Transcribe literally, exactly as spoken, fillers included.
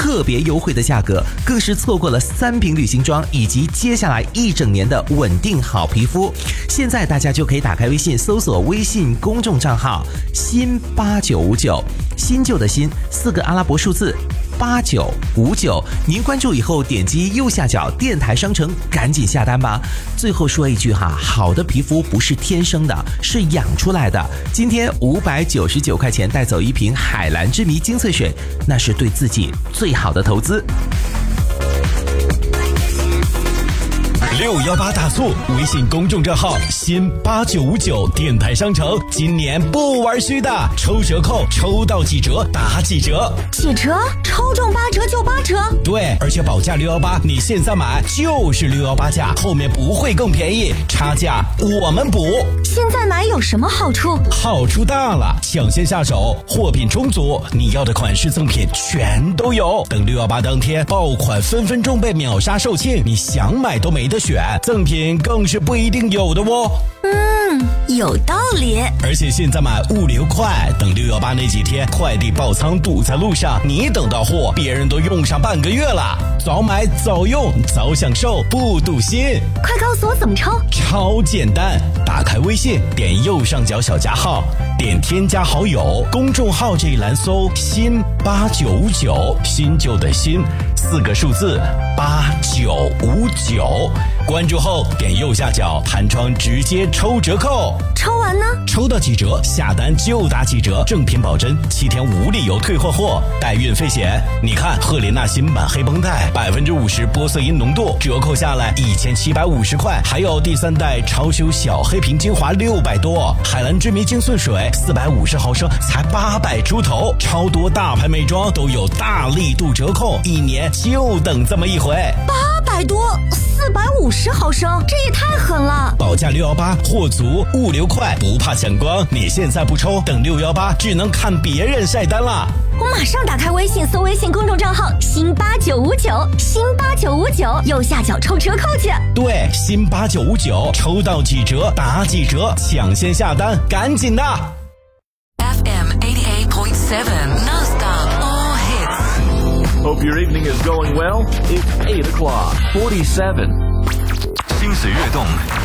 特别优惠的价格，更是错过了三瓶旅行装以及接下来一整年的稳定好皮肤。现在大家就可以打开微信，搜索微信公众账号新八九五九，新旧的新，四个阿拉伯数字八九五九，您关注以后点击右下角电台商城，赶紧下单吧。最后说一句哈，好的皮肤不是天生的，是养出来的。今天五百九十九块钱带走一瓶海蓝之谜精粹水，那是对自己最好的投资。 六一八大促，微信公众账号新八九五九电台商城，今年不玩虚的，抽折扣，抽到几折打几折， 几折？抽中八折就八折？ 对，而且保价六一八，你现在买就是六一八价，后面不会更便宜，差价我们补。 现在买有什么好处？ 好处大了，抢先下手，货品充足，你要的款式赠品全都有。等六一八当天，爆款分分钟被秒杀售罄，你想买都没得选，赠品更是不一定有的哦。 嗯，有道理。 而且现在买物流快，等六一八那几天快递爆仓堵在路上，你等到货，别人都用上半个月了。早买早用早享受，不堵心。 快告诉我怎么抽？ 超简单，打开微信，点右上角小加号，点添加好友，公众号这一栏搜新八九五九，新旧的新，四个数字八九五九。关注后点右下角弹窗直接抽折扣。 抽完呢？ 抽到几折下单就打几折，正品保真，七天无理由退货货，代运费险。你看赫莲娜新版黑绷带，百分之五十玻色因浓度，折扣下来一千七百五十块。还有第三代超修小黑瓶精华六百多，海蓝之谜精粹水四百五十毫升才八百出头，超多大牌美妆都有大力度折扣，一年就等这么一回。 八百多，四百五十毫升，这也太狠了！ 保价六一八，货足，物流快，不怕抢光。你现在不抽，等六一八只能看别人晒单了。 我马上打开微信，搜微信公众账号新八九五九，新八九五九，右下角抽折扣去。 对，新八九五九，抽到几折打几折，抢先下单，赶紧的。 F M eighty-eight point seven non-stop all hits. Hope your evening is going well. It's eight o'clock, forty-seven. 心随悦动，